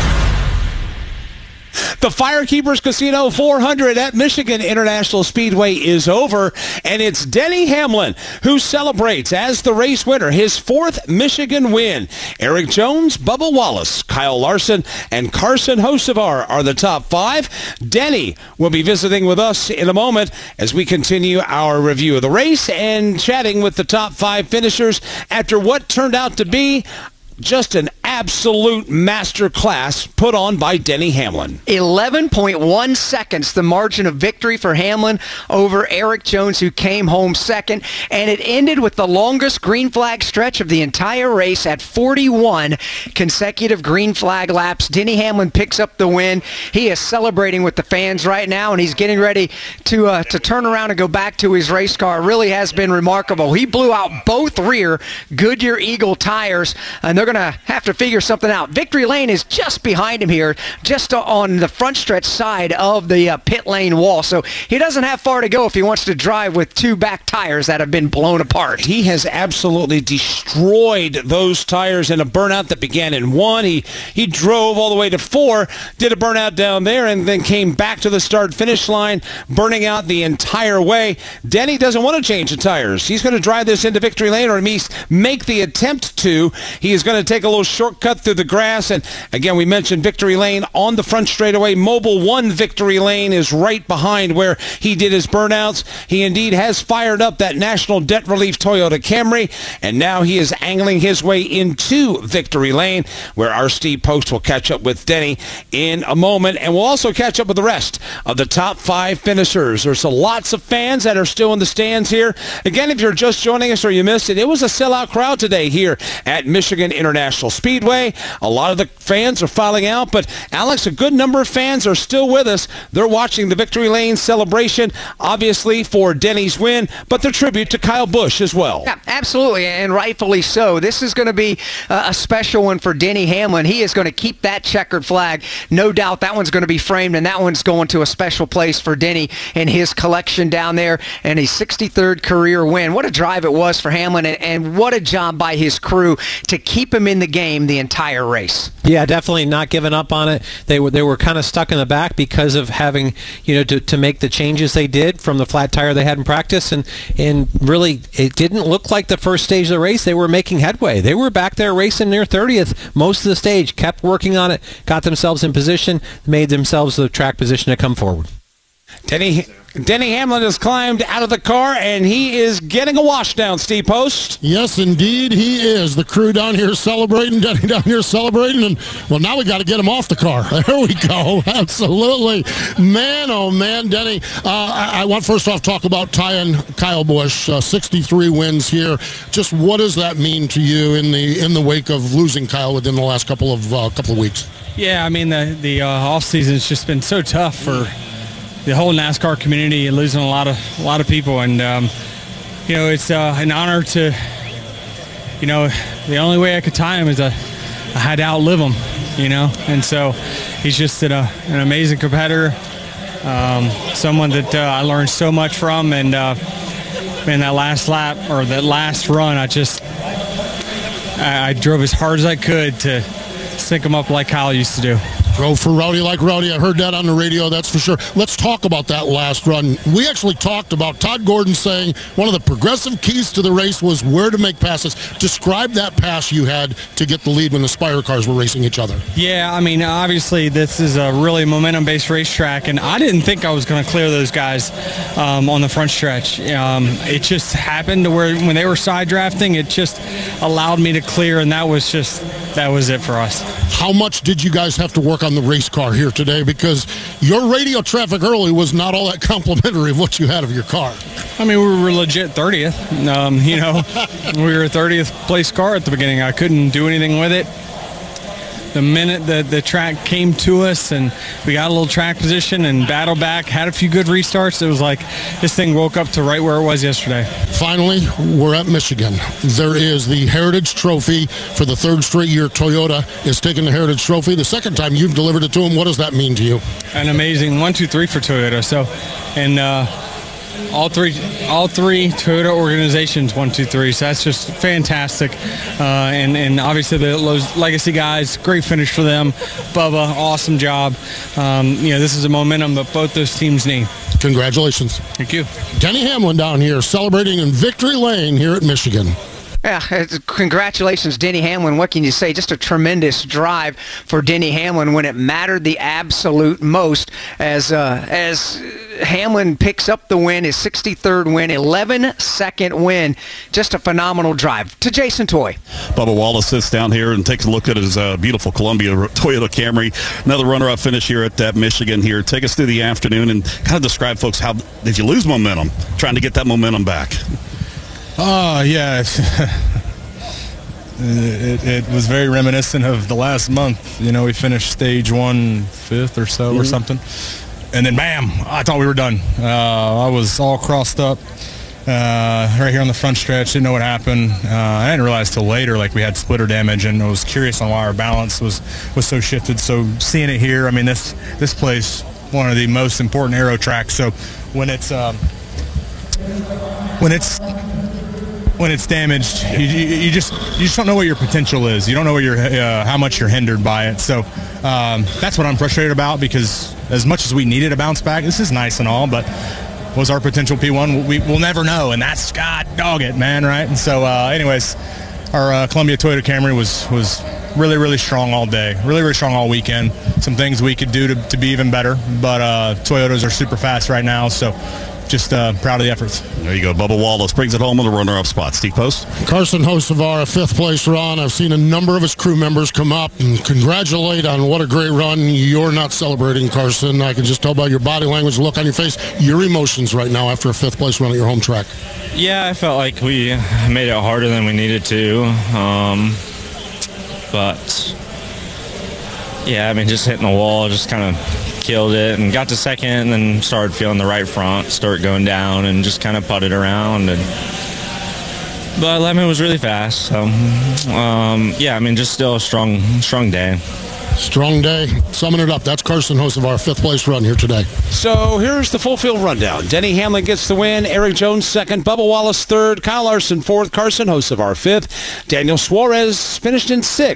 The Firekeepers Casino four hundred at Michigan International Speedway is over, and it's Denny Hamlin who celebrates as the race winner, his fourth Michigan win. Eric Jones, Bubba Wallace, Kyle Larson, and Carson Hocevar are the top five. Denny will be visiting with us in a moment as we continue our review of the race and chatting with the top five finishers after what turned out to be just an absolute master class put on by Denny Hamlin. eleven point one seconds, the margin of victory for Hamlin over Eric Jones, who came home second. And it ended with the longest green flag stretch of the entire race at forty-one consecutive green flag laps. Denny Hamlin picks up the win. He is celebrating with the fans right now, and he's getting ready to, uh, to turn around and go back to his race car. It really has been remarkable. He blew out both rear Goodyear Eagle tires, and they're going to have to figure something out. Victory Lane is just behind him here, just on the front stretch side of the uh, pit lane wall. So he doesn't have far to go if he wants to drive with two back tires that have been blown apart. He has absolutely destroyed those tires in a burnout that began in one. He, he drove all the way to four, did a burnout down there, and then came back to the start-finish line, burning out the entire way. Denny doesn't want to change the tires. He's going to drive this into Victory Lane, or at least make the attempt to. He is going to take a little shortcut through the grass, and again, we mentioned Victory Lane on the front straightaway. Mobile One Victory Lane is right behind where he did his burnouts. He indeed has fired up that National Debt Relief Toyota Camry, and now he is angling his way into Victory Lane, where our Steve Post will catch up with Denny in a moment, and we'll also catch up with the rest of the top five finishers. There's a lots of fans that are still in the stands here. Again, if you're just joining us or you missed it, it was a sellout crowd today here at Michigan International Speedway. A lot of the fans are filing out, but Alex, a good number of fans are still with us. They're watching the Victory Lane celebration, obviously for Denny's win, but the tribute to Kyle Busch as well. Yeah, absolutely, and rightfully so. This is going to be uh, a special one for Denny Hamlin. He is going to keep that checkered flag. No doubt that one's going to be framed, and that one's going to a special place for Denny in his collection down there, and a sixty-third career win. What a drive it was for Hamlin, and, and what a job by his crew to keep him in the game the entire race. Yeah, definitely not giving up on it. They were they were kind of stuck in the back because of having, you know, to, to make the changes they did from the flat tire they had in practice, and and really it didn't look like the first stage of the race they were making headway. They were back there racing near thirtieth most of the stage, kept working on it, got themselves in position, made themselves the track position to come forward. Denny Denny Hamlin has climbed out of the car, and he is getting a washdown, Steve Post. Yes, indeed, he is. The crew down here celebrating, Denny down here celebrating, and, well, now we got to get him off the car. There we go. Absolutely. Man, oh, man, Denny. Uh, I, I want first off talk about tying Kyle Busch, uh, sixty-three wins here. Just what does that mean to you in the in the wake of losing Kyle within the last couple of uh, couple of weeks? Yeah, I mean, the, the uh, off-season has just been so tough for the whole NASCAR community, losing a lot of a lot of people, and um, you know, it's uh, an honor to, you know, the only way I could tie him is I, I had to outlive him, you know, and so he's just an, uh, an amazing competitor, um, someone that uh, I learned so much from, and uh, man, that last lap or that last run, I just I, I drove as hard as I could to sync him up like Kyle used to do. Drove for Rowdy like Rowdy. I heard that on the radio, that's for sure. Let's talk about that last run. We actually talked about Todd Gordon saying one of the progressive keys to the race was where to make passes. Describe that pass you had to get the lead when the Spire cars were racing each other. Yeah, I mean, obviously this is a really momentum-based racetrack, and I didn't think I was going to clear those guys um, on the front stretch. Um, it just happened to where when they were side drafting, it just allowed me to clear, and that was just, that was it for us. How much did you guys have to work on the race car here today? Because your radio traffic early was not all that complimentary of what you had of your car. I mean, we were legit thirtieth. Um, you know, we were a thirtieth place car at the beginning. I couldn't do anything with it. The minute the, the track came to us and we got a little track position and battled back, had a few good restarts, it was like this thing woke up to right where it was yesterday. Finally, we're at Michigan. There is the Heritage Trophy. For the third straight year, Toyota is taking the Heritage Trophy. The second time you've delivered it to them, what does that mean to you? An amazing one, two, three for Toyota. So, and uh, all three, all three Toyota organizations, one, two, three. So that's just fantastic. Uh, and and obviously the those legacy guys, great finish for them. Bubba, awesome job. Um, you know, this is a momentum that both those teams need. Congratulations. Thank you. Denny Hamlin down here celebrating in Victory Lane here at Michigan. Yeah, congratulations, Denny Hamlin. What can you say? Just a tremendous drive for Denny Hamlin when it mattered the absolute most as uh, as Hamlin picks up the win, his sixty-third win, eleven-second win. Just a phenomenal drive. To Jason Toy. Bubba Wallace sits down here and takes a look at his uh, beautiful Columbia Toyota Camry. Another runner-up finish here at uh, Michigan here. Take us through the afternoon and kind of describe, folks, how did you lose momentum, trying to get that momentum back? Oh, yeah. it, it was very reminiscent of the last month. You know, we finished stage one fifth or so mm-hmm. or something. And then, bam, I thought we were done. Uh, I was all crossed up uh, right here on the front stretch. Didn't know what happened. Uh, I didn't realize till later, like, we had splitter damage, and I was curious on why our balance was, was so shifted. So seeing it here, I mean, this, this place, one of the most important aero tracks. So when it's um, when it's when it's damaged, you, you, you just you just don't know what your potential is. You don't know what your uh, how much you're hindered by it. So um, that's what I'm frustrated about, because as much as we needed a bounce back, this is nice and all, but was our potential P one? We, we'll never know, and that's God dog it, man, right? And so, uh, anyways, our uh, Columbia Toyota Camry was was really, really strong all day, really, really strong all weekend. Some things we could do to, to be even better, but uh, Toyotas are super fast right now, so just uh, proud of the efforts. There you go. Bubba Wallace brings it home in the runner-up spot. Steve Post. Carson Hocevar, a fifth-place run. I've seen a number of his crew members come up and congratulate on what a great run. You're not celebrating, Carson. I can just tell by your body language, look on your face, your emotions right now after a fifth-place run at your home track. Yeah, I felt like we made it harder than we needed to. Um, but, yeah, I mean, just hitting the wall just kind of killed it, and got to second, and then started feeling the right front start going down, and just kind of putted around. And but Lemon was really fast, so um, yeah, I mean, just still a strong, strong day. Strong day. Summing it up, that's Carson Hocevar, fifth place run here today. So here's the full field rundown. Denny Hamlin gets the win. Eric Jones second. Bubba Wallace third. Kyle Larson fourth. Carson Hocevar fifth. Daniel Suarez finished in sixth.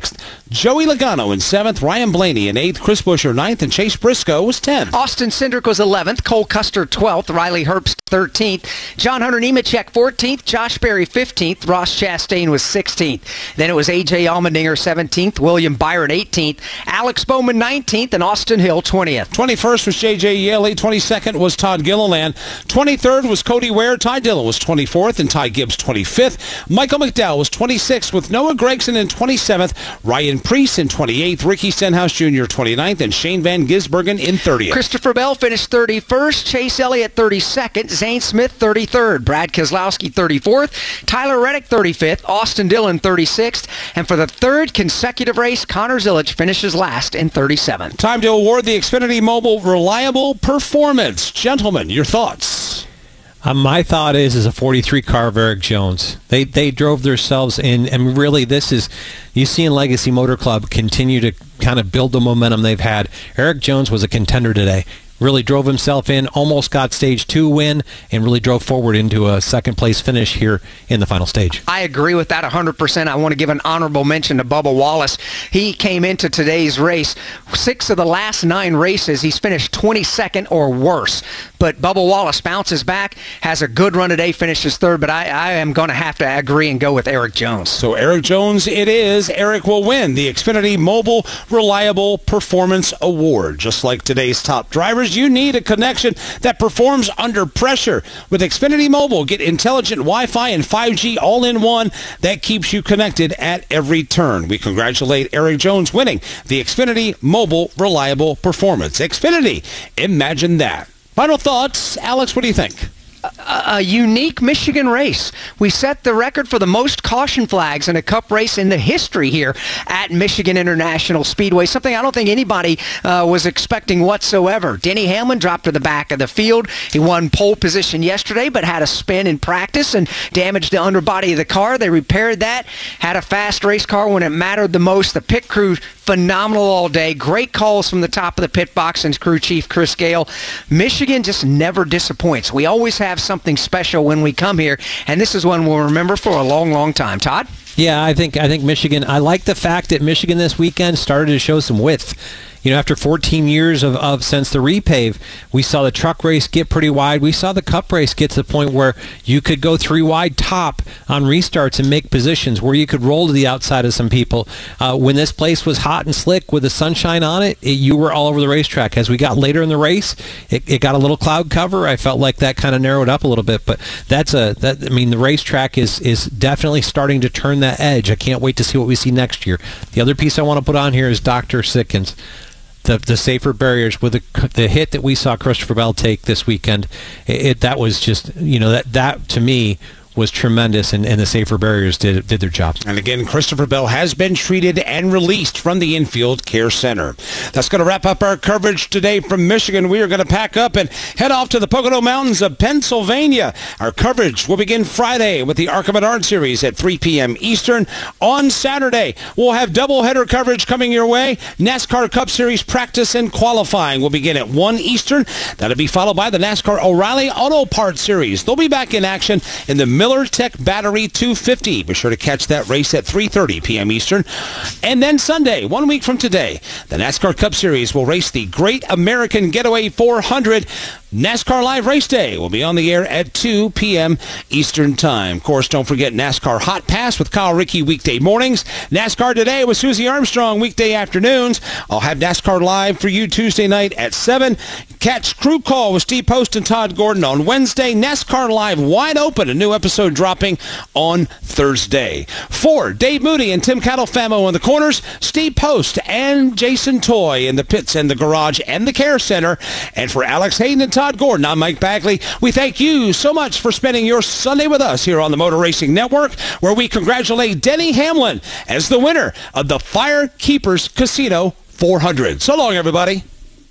Joey Logano in seventh, Ryan Blaney in eighth, Chris Buescher ninth, and Chase Briscoe was tenth. Austin Cindric was eleventh, Cole Custer twelfth, Riley Herbst thirteenth, John Hunter Nemechek fourteenth, Josh Berry fifteenth, Ross Chastain was sixteenth. Then it was A J Allmendinger seventeenth, William Byron eighteenth, Alex Bowman nineteenth, and Austin Hill twentieth. twenty-first was J J Yeley, twenty-second was Todd Gilliland, twenty-third was Cody Ware, Ty Dillon was twenty-fourth, and Ty Gibbs twenty-fifth. Michael McDowell was twenty-sixth with Noah Gragson in twenty-seventh, Ryan Preece in twenty-eighth, Ricky Stenhouse Junior twenty-ninth, and Shane Van Gisbergen in thirtieth. Christopher Bell finished thirty-first, Chase Elliott thirty-second, Zane Smith thirty-third, Brad Keselowski thirty-fourth, Tyler Reddick thirty-fifth, Austin Dillon thirty-sixth, and for the third consecutive race, Connor Zilisch finishes last in thirty-seventh. Time to award the Xfinity Mobile Reliable Performance. Gentlemen, your thoughts? Uh, my thought is is a forty-three car of Eric Jones. They they drove themselves in, and really this is, you see in Legacy Motor Club continue to kind of build the momentum they've had. Eric Jones was a contender today. Really drove himself in, almost got stage two win, and really drove forward into a second place finish here in the final stage. I agree with that one hundred percent. I want to give an honorable mention to Bubba Wallace. He came into today's race. Six of the last nine races, he's finished twenty-second or worse. But Bubba Wallace bounces back, has a good run today, finishes third, but I, I am going to have to agree and go with Eric Jones. So Eric Jones it is. Eric will win the Xfinity Mobile Reliable Performance Award. Just like today's top drivers, you need a connection that performs under pressure. With Xfinity Mobile, get intelligent Wi-Fi and five G all-in-one that keeps you connected at every turn. We congratulate Eric Jones winning the Xfinity Mobile Reliable Performance. Xfinity, imagine that. Final thoughts. Alex, what do you think? A, a unique Michigan race. We set the record for the most caution flags in a Cup race in the history here at Michigan International Speedway, something I don't think anybody uh, was expecting whatsoever. Denny Hamlin dropped to the back of the field. He won pole position yesterday, but had a spin in practice and damaged the underbody of the car. They repaired that, had a fast race car when it mattered the most. The pit crew, phenomenal all day. Great calls from the top of the pit box and crew chief Chris Gale. Michigan just never disappoints. We always have something special when we come here, and this is one we'll remember for a long, long time. Todd? Yeah, I think I think Michigan, I like the fact that Michigan this weekend started to show some width. You know, after fourteen years of, of since the repave, we saw the truck race get pretty wide. We saw the Cup race get to the point where you could go three wide top on restarts and make positions where you could roll to the outside of some people. Uh, when this place was hot and slick with the sunshine on it, it, you were all over the racetrack. As we got later in the race, it, it got a little cloud cover. I felt like that kind of narrowed up a little bit, but that's a that I mean the racetrack is is definitely starting to turn that edge. I can't wait to see what we see next year. The other piece I want to put on here is Doctor Sitkins. The, the safer barriers with the the hit that we saw Christopher Bell take this weekend, it, it that was just, you know, that that to me was tremendous, and, and the safer barriers did did their job. And again, Christopher Bell has been treated and released from the Infield Care Center. That's going to wrap up our coverage today from Michigan. We are going to pack up and head off to the Pocono Mountains of Pennsylvania. Our coverage will begin Friday with the ARCA Menard Series at three p.m. Eastern. On Saturday, we'll have doubleheader coverage coming your way. NASCAR Cup Series practice and qualifying will begin at one Eastern. That'll be followed by the NASCAR O'Reilly Auto Parts Series. They'll be back in action in the Miller Tech Battery two fifty. Be sure to catch that race at three thirty p.m. Eastern. And then Sunday, one week from today, the NASCAR Cup Series will race the Great American Getaway four hundred. NASCAR Live Race Day will be on the air at two p.m. Eastern Time. Of course, don't forget NASCAR Hot Pass with Kyle Rickey weekday mornings. NASCAR Today with Susie Armstrong weekday afternoons. I'll have NASCAR Live for you Tuesday night at seven. Catch Crew Call with Steve Post and Todd Gordon on Wednesday. NASCAR Live Wide Open, a new episode dropping on Thursday. For Dave Moody and Tim Catalfamo in the corners, Steve Post and Jason Toy in the pits and the garage and the care center. And for Alex Hayden and Todd Gordon, I'm Mike Bagley. We thank you so much for spending your Sunday with us here on the Motor Racing Network, where we congratulate Denny Hamlin as the winner of the Fire Keepers Casino four hundred. So long, everybody.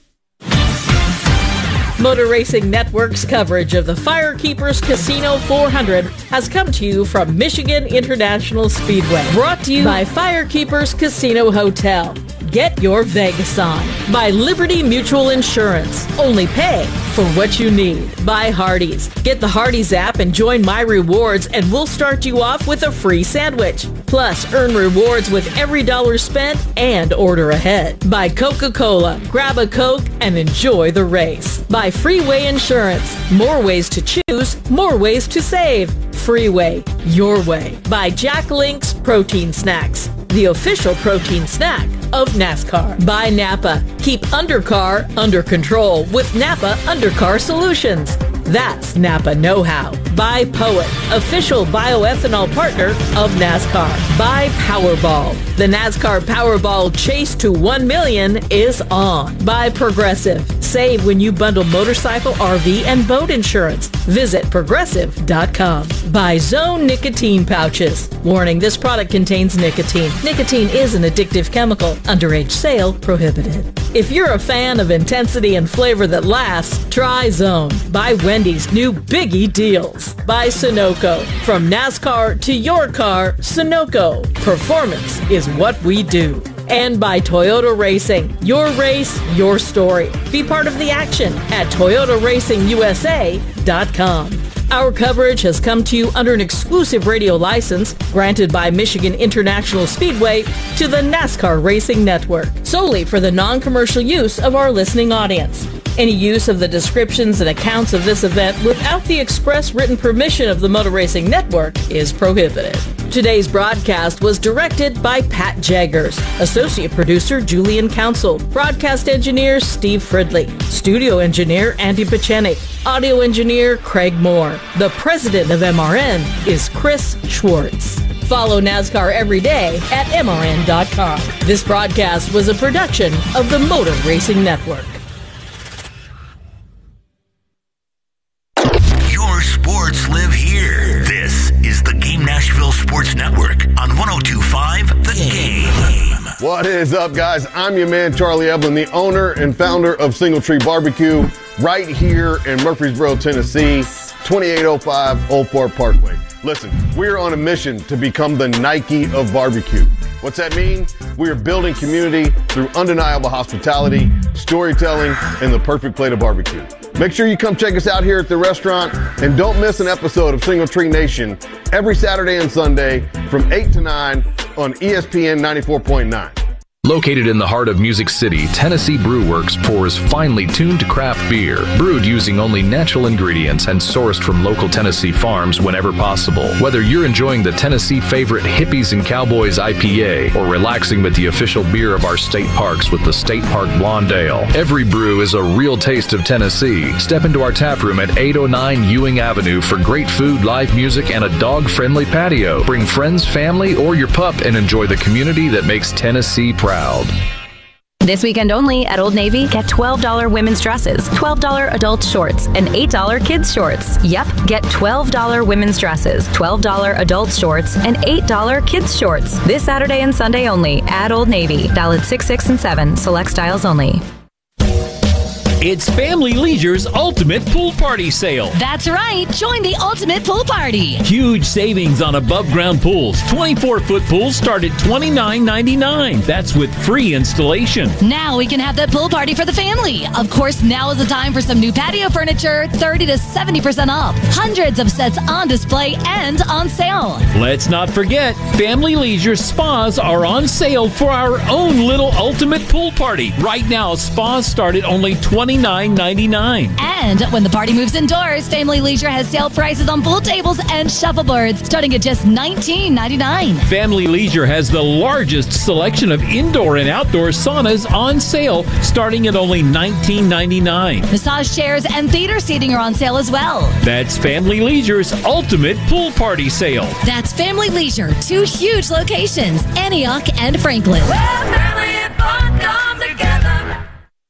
Motor Racing Network's coverage of the Firekeepers Casino four hundred has come to you from Michigan International Speedway. Brought to you by Firekeepers Casino Hotel. Get your Vegas on. By Liberty Mutual Insurance. Only pay for what you need. By Hardee's. Get the Hardee's app and join My Rewards, and we'll start you off with a free sandwich. Plus, earn rewards with every dollar spent and order ahead. By Coca-Cola. Grab a Coke and enjoy the race. By Freeway Insurance. More ways to choose, more ways to save. Freeway, your way. By Jack Link's Protein Snacks, the official protein snack of NASCAR. By Napa. Keep undercar under control with Napa Undercar Solutions. That's Napa know-how. By Poet, official bioethanol partner of NASCAR. By Powerball. The NASCAR Powerball Chase to one million is on. By Progressive. Save when you bundle motorcycle, R V, and boat insurance. Visit progressive dot com. By Zone Nicotine Pouches. Warning, this product contains nicotine. Nicotine is an addictive chemical. Underage sale prohibited. If you're a fan of intensity and flavor that lasts, try Zone. By Wendy's new Biggie Deals. By Sunoco. From NASCAR to your car, Sunoco. Performance is what we do. And by Toyota Racing. Your race, your story. Be part of the action at toyota racing u s a dot com. Our coverage has come to you under an exclusive radio license granted by Michigan International Speedway to the NASCAR Racing Network, solely for the non-commercial use of our listening audience. Any use of the descriptions and accounts of this event without the express written permission of the Motor Racing Network is prohibited. Today's broadcast was directed by Pat Jaggers, associate producer Julian Council, broadcast engineer Steve Fridley, studio engineer Andy Pachenik, audio engineer Craig Moore. The president of M R N is Chris Schwartz. Follow NASCAR every day at M R N dot com. This broadcast was a production of the Motor Racing Network. Your sports live here. This is the Game Nashville Sports Network on one oh two point five The Game. What is up, guys? I'm your man, Charlie Evelyn, the owner and founder of Single Tree Barbecue, right here in Murfreesboro, Tennessee, twenty-eight oh five Old Fort Parkway. Listen, we're on a mission to become the Nike of barbecue. What's that mean? We are building community through undeniable hospitality, storytelling, and the perfect plate of barbecue. Make sure you come check us out here at the restaurant, and don't miss an episode of Single Tree Nation every Saturday and Sunday from eight to nine on E S P N ninety-four point nine. Located in the heart of Music City, Tennessee Brew Works pours finely tuned craft beer, brewed using only natural ingredients and sourced from local Tennessee farms whenever possible. Whether you're enjoying the Tennessee favorite Hippies and Cowboys I P A or relaxing with the official beer of our state parks with the State Park Blonde Ale, every brew is a real taste of Tennessee. Step into our tap room at eight oh nine Ewing Avenue for great food, live music, and a dog-friendly patio. Bring friends, family, or your pup and enjoy the community that makes Tennessee proud. This weekend only at Old Navy, get twelve dollars women's dresses, twelve dollars adult shorts, and eight dollars kids shorts. Yep, get twelve dollars women's dresses, twelve dollars adult shorts, and eight dollars kids shorts. This Saturday and Sunday only at Old Navy. Valid six, six, and seven. Select styles only. It's Family Leisure's Ultimate Pool Party Sale. That's right. Join the Ultimate Pool Party. Huge savings on above-ground pools. twenty-four foot pools start at twenty-nine ninety-nine. That's with free installation. Now we can have that pool party for the family. Of course, now is the time for some new patio furniture, thirty to seventy percent off. Hundreds of sets on display and on sale. Let's not forget, Family Leisure spas are on sale for our own little Ultimate Pool Party. Right now, spas start at only twenty-nine ninety-nine. And when the party moves indoors, Family Leisure has sale prices on pool tables and shuffleboards starting at just nineteen ninety-nine. Family Leisure has the largest selection of indoor and outdoor saunas on sale starting at only nineteen ninety-nine. Massage chairs and theater seating are on sale as well. That's Family Leisure's Ultimate Pool Party Sale. That's Family Leisure, two huge locations, Antioch and Franklin. Well, family and fun come together.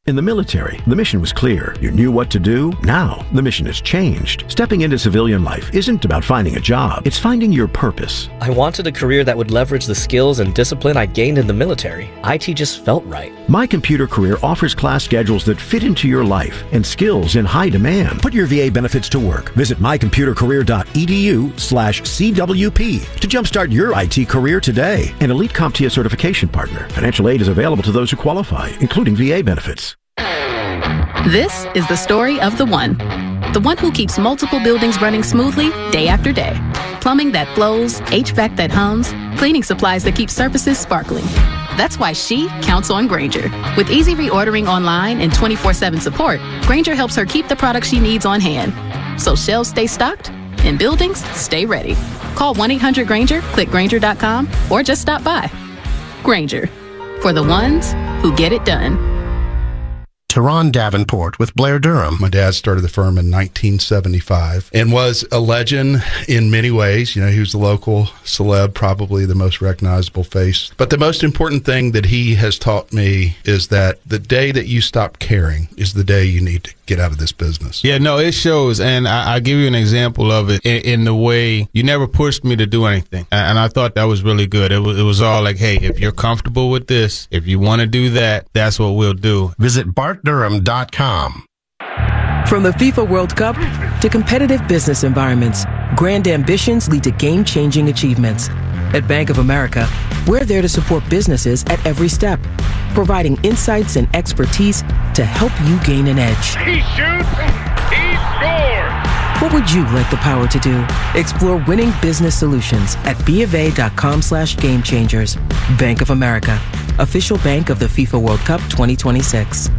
In the military, the mission was clear. You knew what to do. Now, the mission has changed. Stepping into civilian life isn't about finding a job. It's finding your purpose. I wanted a career that would leverage the skills and discipline I gained in the military. I T just felt right. My Computer Career offers class schedules that fit into your life and skills in high demand. Put your V A benefits to work. Visit my computer career dot e d u slash C W P to jumpstart your I T career today. An Elite CompTIA certification partner. Financial aid is available to those who qualify, including V A benefits. This is the story of the one. The one who keeps multiple buildings running smoothly day after day. Plumbing that flows, H V A C that hums, cleaning supplies that keep surfaces sparkling. That's why she counts on Grainger. With easy reordering online and twenty-four seven support, Grainger helps her keep the products she needs on hand. So shelves stay stocked and buildings stay ready. Call one eight hundred Grainger, click Grainger dot com, or just stop by. Grainger, for the ones who get it done. Teron Davenport with Blair Durham. My dad started the firm in nineteen seventy-five and was a legend in many ways. You know, he was the local celeb, probably the most recognizable face. But the most important thing that he has taught me is that the day that you stop caring is the day you need to get out of this business. Yeah, no, it shows. And I, I'll give you an example of it in, in the way you never pushed me to do anything. And I thought that was really good. It was, it was all like, hey, if you're comfortable with this, if you want to do that, that's what we'll do. Visit Bart Durham dot com. From the FIFA World Cup to competitive business environments, grand ambitions lead to game-changing achievements. At Bank of America, we're there to support businesses at every step, providing insights and expertise to help you gain an edge. He shoots, he scores! What would you like the power to do? Explore winning business solutions at BofA.com slash game changers. Bank of America, official bank of the FIFA World Cup twenty twenty-six.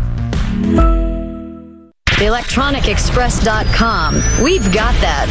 the electronic express dot com. We've got that.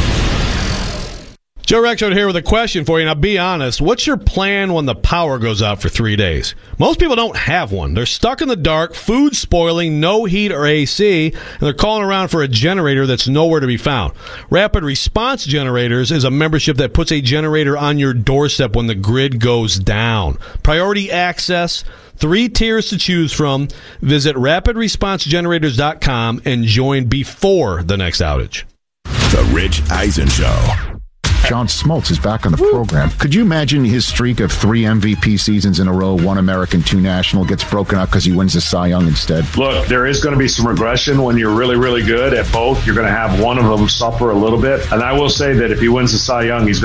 Joe Rexrode here with a question for you. Now, be honest. What's your plan when the power goes out for three days? Most people don't have one. They're stuck in the dark, food spoiling, no heat or A C, and they're calling around for a generator that's nowhere to be found. Rapid Response Generators is a membership that puts a generator on your doorstep when the grid goes down. Priority access, three tiers to choose from. Visit rapid response generators dot com and join before the next outage. The Rich Eisen Show. John Smoltz is back on the program. Could you imagine his streak of three M V P seasons in a row, one American, two national, gets broken up because he wins the Cy Young instead? Look, there is going to be some regression when you're really, really good at both. You're going to have one of them suffer a little bit. And I will say that if he wins the Cy Young, he's going